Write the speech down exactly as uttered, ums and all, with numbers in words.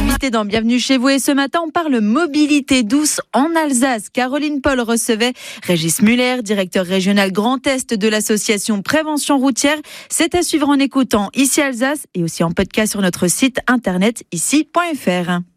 Invité dans Bienvenue chez vous et ce matin on parle mobilité douce en Alsace. Caroline Paul recevait Régis Muller, directeur régional Grand Est de l'association Prévention Routière. C'est à suivre en écoutant Ici Alsace et aussi en podcast sur notre site internet ici point f r.